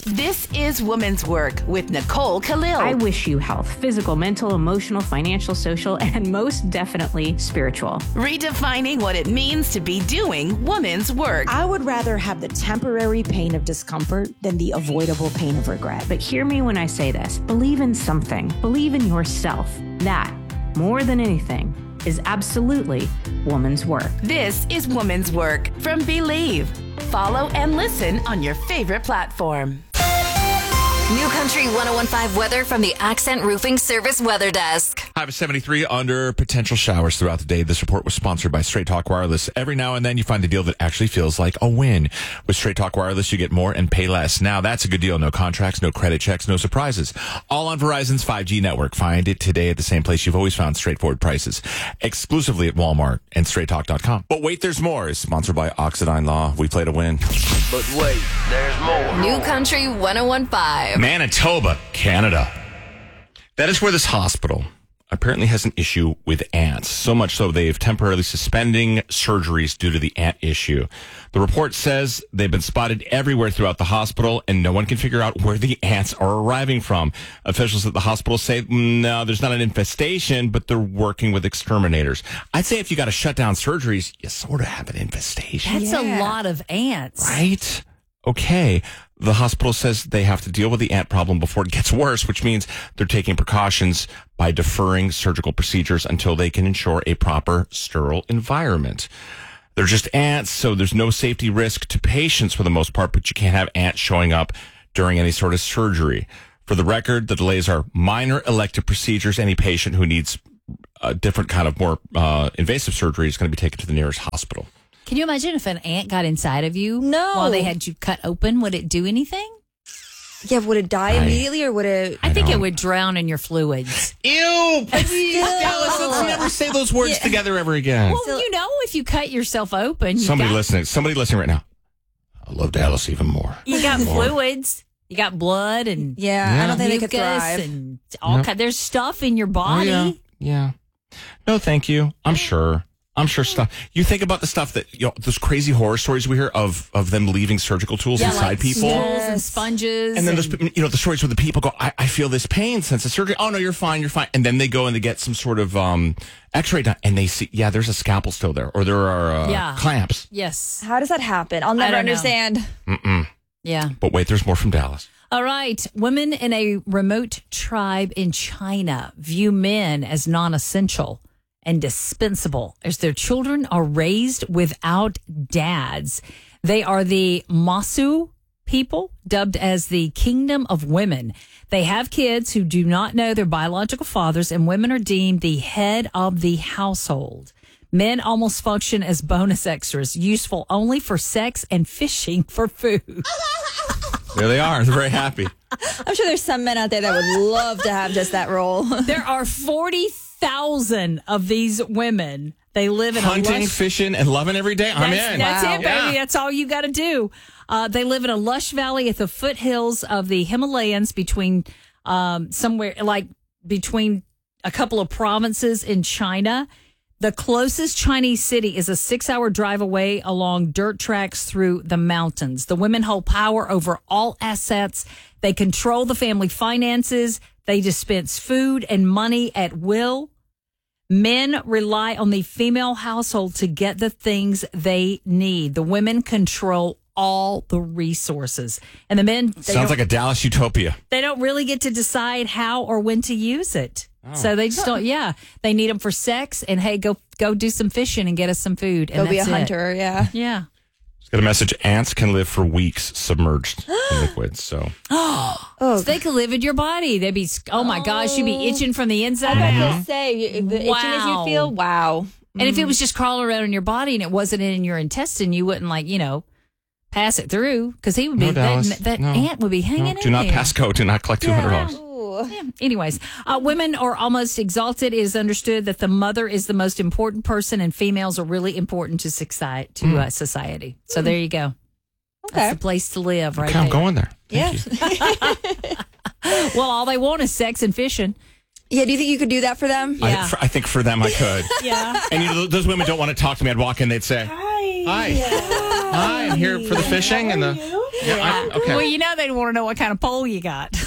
This is Woman's Work with Nicole Khalil. I wish you health, physical, mental, emotional, financial, social, and most definitely spiritual. Redefining what it means to be doing woman's work. I would rather have the temporary pain of discomfort than the avoidable pain of regret. But hear me when I say this. Believe in something. Believe in yourself. That, more than anything, is absolutely woman's work. This is Woman's Work from Believe. Follow and listen on your favorite platform. New Country 101.5 weather from the Accent Roofing Service Weather Desk. High of 73 under potential showers throughout the day. This report was sponsored by Straight Talk Wireless. Every now and then you find a deal that actually feels like a win. With Straight Talk Wireless, you get more and pay less. Now, that's a good deal. No contracts, no credit checks, no surprises. All on Verizon's 5G network. Find it today at the same place you've always found straightforward prices. Exclusively at Walmart and StraightTalk.com. But wait, there's more. Is sponsored by Oxidine Law. We played a win. But wait, there's more. New Country 101.5. Manitoba, Canada. That is where this hospital apparently has an issue with ants. So much so they've temporarily suspending surgeries due to the ant issue. The report says they've been spotted everywhere throughout the hospital and no one can figure out where the ants are arriving from. Officials at the hospital say, no, there's not an infestation, but they're working with exterminators. I'd say if you got to shut down surgeries, you sort of have an infestation. That's a lot of ants. Right? Okay. The hospital says they have to deal with the ant problem before it gets worse, which means they're taking precautions by deferring surgical procedures until they can ensure a proper sterile environment. They're just ants, so there's no safety risk to patients for the most part, but you can't have ants showing up during any sort of surgery. For the record, the delays are minor elective procedures. Any patient who needs a different kind of more invasive surgery is going to be taken to the nearest hospital. Can you imagine if an ant got inside of you? No. While they had you cut open, would it do anything? Yeah, would it die immediately or would it? I think it would drown in your fluids. Ew! Please, Dallas, let's never say those words together ever again. Well, if you cut yourself open, Somebody listening right now. I love Dallas even more. You got fluids. You got blood and I don't think they could mucus thrive. and all there's stuff in your body. Oh, yeah. No, thank you. I'm sure stuff. You think about the stuff that, those crazy horror stories we hear of them leaving surgical tools inside like people. Stools and sponges. And then the stories where the people go, I feel this pain since the surgery. Oh no, you're fine. And then they go and they get some sort of x-ray done and they see, there's a scalpel still there or there are clamps. Yes. How does that happen? I'll never understand. Yeah. But wait, there's more from Dallas. All right. Women in a remote tribe in China view men as non-essential and dispensable as their children are raised without dads. They are the Masu people, dubbed as the Kingdom of Women. They have kids who do not know their biological fathers, and women are deemed the head of the household. Men almost function as bonus extras, useful only for sex and fishing for food. There they are. They're very happy. I'm sure there's some men out there that would love to have just that role. There are 40,000 of these women. They live in hunting, fishing, and loving every day. I'm in. That's it, baby. Yeah. That's all you got to do. They live in a lush valley at the foothills of the Himalayas between between a couple of provinces in China. The closest Chinese city is a 6-hour drive away along dirt tracks through the mountains. The women hold power over all assets. They control the family finances. They dispense food and money at will. Men rely on the female household to get the things they need. The women control all the resources. And the men... Sounds like a Dallas utopia. They don't really get to decide how or when to use it. So they just don't, they need them for sex and hey, go do some fishing and get us some food. And Go be a that's it. hunter, yeah. Yeah. Just got a message. Ants can live for weeks submerged in liquids. So, So they could live in your body. They'd be, oh my gosh, you'd be itching from the inside I out. was to say, the itchiness you feel, wow. And if it was just crawling around in your body and it wasn't in your intestine, you wouldn't pass it through because he would be, that ant would be hanging in do not there. pass go. Do not collect $200. Yeah. Anyways, women are almost exalted. It is understood that the mother is the most important person and females are really important to society. So there you go. Okay. That's the place to live right I'm there. going there. Well, all they want is sex and fishing. Yeah, do you think you could do that for them? Yeah. I think for them I could. Yeah. And those women don't want to talk to me. I'd walk in, they'd say, Hi. Yeah. Hi, I'm here for the fishing and the Okay. Well, you know they want to know what kind of pole you got.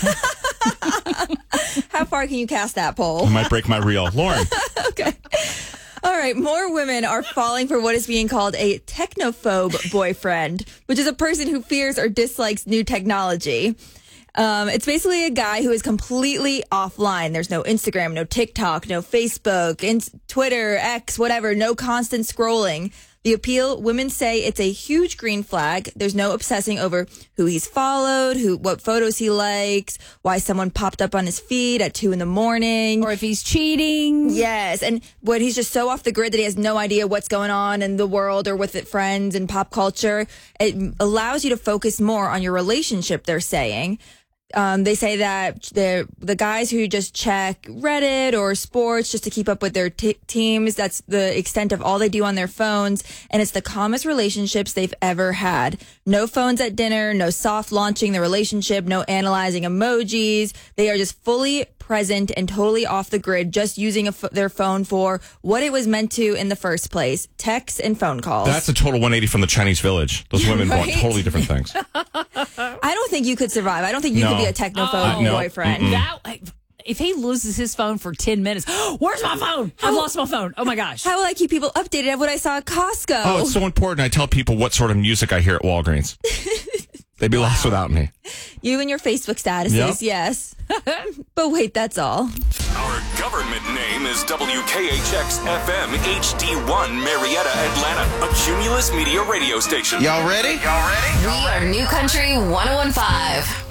How far can you cast that pole? I might break my reel. Lauren. Okay. All right. More women are falling for what is being called a technophobe boyfriend, which is a person who fears or dislikes new technology. It's basically a guy who is completely offline. There's no Instagram, no TikTok, no Facebook, Twitter, X, whatever, no constant scrolling. The appeal, women say it's a huge green flag. There's no obsessing over who he's followed, what photos he likes, why someone popped up on his feed at 2 a.m. Or if he's cheating. Yes, and when he's just so off the grid that he has no idea what's going on in the world or with friends and pop culture. It allows you to focus more on your relationship, they're saying. They say that the guys who just check Reddit or sports just to keep up with their teams, that's the extent of all they do on their phones. And it's the calmest relationships they've ever had. No phones at dinner, no soft launching the relationship, no analyzing emojis. They are just fully present and totally off the grid, just using their phone for what it was meant to in the first place, texts and phone calls. That's a total 180 from the Chinese village. Those women want totally different things. I don't think you could survive. I don't think you could be a technophobe boyfriend. If he loses his phone for 10 minutes, where's my phone? I've lost my phone. Oh my gosh. How will I keep people updated of what I saw at Costco? Oh, it's so important. I tell people what sort of music I hear at Walgreens. They'd be lost without me. You and your Facebook statuses, yes. But wait, that's all. Our government name is WKHX-FM HD1 Marietta, Atlanta, a Cumulus Media radio station. Y'all ready? We are New Country 101.5.